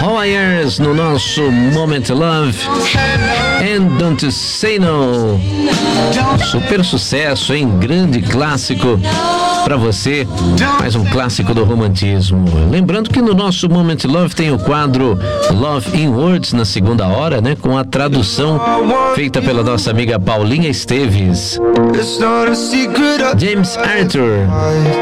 Hoyers no nosso Moment Love. And Don't Say No. Super sucesso, hein? Grande clássico pra você, mais um clássico do romantismo. Lembrando que no nosso Moment Love tem o quadro Love in Words na segunda hora, né? Com a tradução feita pela nossa amiga Paulinha Esteves. James Arthur.